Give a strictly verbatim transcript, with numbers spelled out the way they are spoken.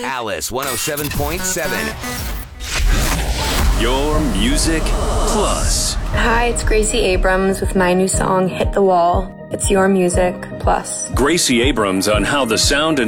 Alice one oh seven point seven. Your Music Plus. Hi, it's Gracie Abrams with my new song, Hit the Wall. It's Your Music Plus. Gracie Abrams on how the sound and